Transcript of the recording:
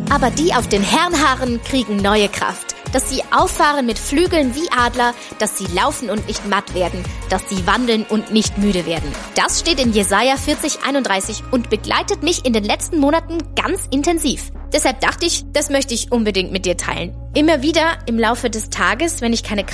Aber die auf den Herrenhaaren kriegen neue Kraft. Dass sie auffahren mit Flügeln wie Adler, dass sie laufen und nicht matt werden, dass sie wandeln und nicht müde werden. Das steht in Jesaja 40,31 und begleitet mich in den letzten Monaten ganz intensiv. Deshalb dachte ich, das möchte ich unbedingt mit dir teilen. Immer wieder im Laufe des Tages, wenn ich keine